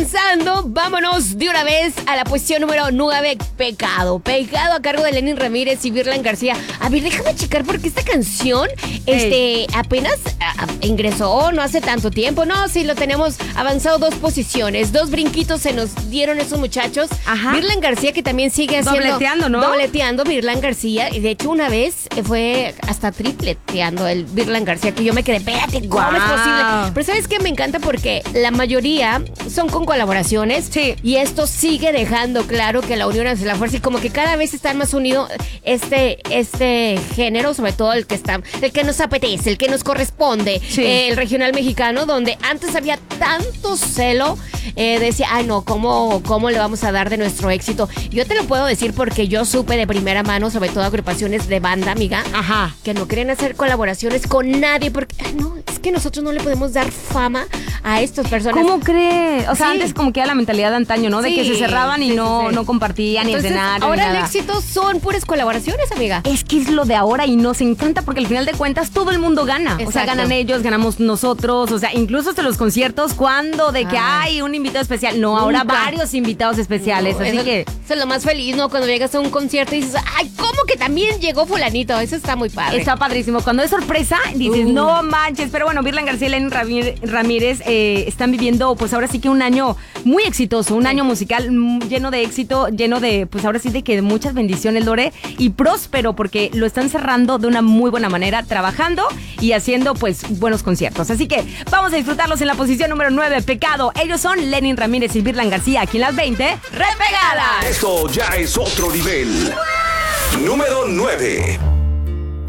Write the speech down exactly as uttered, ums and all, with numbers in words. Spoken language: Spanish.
avanzando, vámonos de una vez a la posición número nueve, Pecado. Pecado a cargo de Lenin Ramírez y Virlan García. A ver, déjame checar porque esta canción este, apenas a, ingresó, no hace tanto tiempo. No, sí, lo tenemos avanzado dos posiciones. Dos brinquitos se nos dieron esos muchachos. Ajá. Virlan García, que también sigue haciendo... Dobleteando, ¿no? Dobleteando, Virlan García. Y de hecho, una vez fue hasta tripleteando el Virlan García, que yo me quedé, espérate, ¿cómo Wow. es posible? Pero ¿sabes qué? Me encanta porque la mayoría son con colaboraciones. Sí. Y esto sigue dejando claro que la unión hace la fuerza y como que cada vez están más unidos este, este género, sobre todo el que está, el que nos apetece, el que nos corresponde, Sí. eh, el regional mexicano, donde antes había tanto celo, eh, decía, ay no, ¿cómo, ¿cómo le vamos a dar de nuestro éxito? Yo te lo puedo decir porque yo supe de primera mano, sobre todo agrupaciones de banda, amiga, Ajá. que no quieren hacer colaboraciones con nadie porque, ay, no, es que nosotros no le podemos dar fama a estas personas. ¿Cómo crees? O sea, Sí. antes como que era la mentalidad de antaño, ¿no? De Sí, que se cerraban y sí, sí, no, sí. no compartían ni Entonces, escenario ahora ni el nada. éxito son puras colaboraciones, amiga. Es que es lo de ahora y nos encanta porque al final de cuentas todo el mundo gana. O sea, Exacto. ganan ellos, ganamos nosotros. O sea, incluso hasta los conciertos, cuando de que Ah. hay un invitado especial. No, ahora Nunca. varios invitados especiales. No, así eso, que eso es lo más feliz, ¿no? Cuando llegas a un concierto y dices, ay, ¿cómo que también llegó fulanito? Eso está muy padre. está padrísimo. Cuando es sorpresa, dices, Uh. no manches. Pero bueno, Virlan García y Lenin Ramí- Ramírez eh, están viviendo, pues ahora sí que un año muy exitoso, un Sí. año musical mm, lleno de éxito, lleno de, pues ahora sí de que muchas bendiciones, Lore, y próspero, porque lo están cerrando de una muy buena manera, trabajando y haciendo, pues, buenos conciertos. Así que vamos a disfrutarlos en la posición número nueve, Pecado. Ellos son Lenin Ramírez y Virlan García, aquí en las veinte, ¡Repegadas! Esto ya es otro nivel. Número nueve.